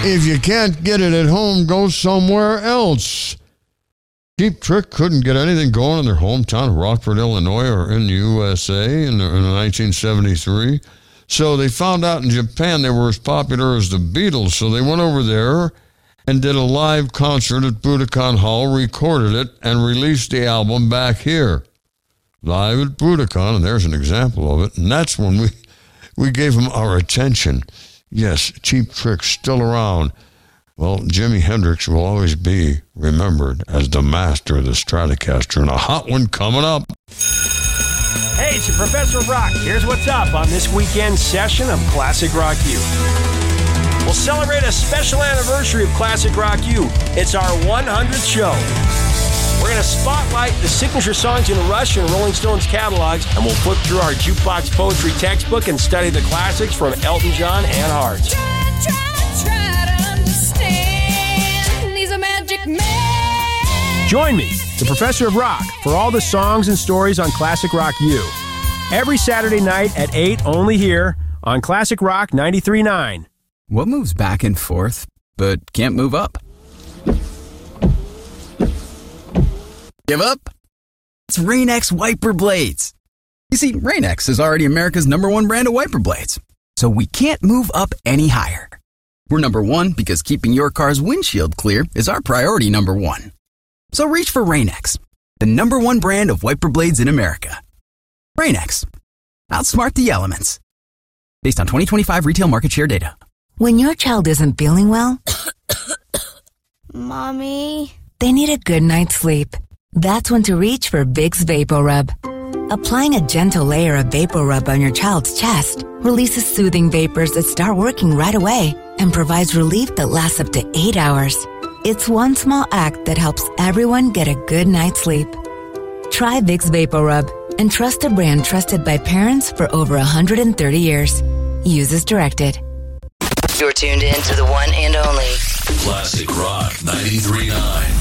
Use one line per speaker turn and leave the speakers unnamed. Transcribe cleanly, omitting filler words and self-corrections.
If you can't get it at home, go somewhere else. Cheap Trick couldn't get anything going in their hometown of Rockford, Illinois, or in the USA in 1973. So they found out in Japan they were as popular as the Beatles. So they went over there and did a live concert at Budokan Hall, recorded it, and released the album back here. Live at Budokan, and there's an example of it. And that's when we gave them our attention. Yes, Cheap Trick's still around. Well, Jimi Hendrix will always be remembered as the master of the Stratocaster, and a hot one coming up.
Hey, it's your Professor of Rock. Here's what's up on this weekend session of Classic Rock U. We'll celebrate a special anniversary of Classic Rock U. It's our 100th show. We're going to spotlight the signature songs in Rush and Rolling Stones catalogs, and we'll flip through our jukebox poetry textbook and study the classics from Elton John and Hart.
Try to understand. He's a magic man.
Join me, the Professor of Rock, for all the songs and stories on Classic Rock U. Every Saturday night at 8, only here on Classic Rock 93.9.
What moves back and forth, but can't move up? Give up? It's Rain-X wiper blades. You see, Rain-X is already America's #1 brand of wiper blades, so we can't move up any higher. We're #1 because keeping your car's windshield clear is our priority #1. So reach for Rain-X, the #1 brand of wiper blades in America. Rain-X. Outsmart the elements. Based on 2025 retail market share data.
When your child isn't feeling well,
Mommy.
they need a good night's sleep. That's when to reach for Vicks VapoRub. Applying a gentle layer of VapoRub on your child's chest releases soothing vapors that start working right away and provides relief that lasts up to 8 hours. It's one small act that helps everyone get a good night's sleep. Try Vicks VapoRub and trust a brand trusted by parents for over 130 years. Use as directed.
You're tuned in to the one and only
Classic Rock 93.9.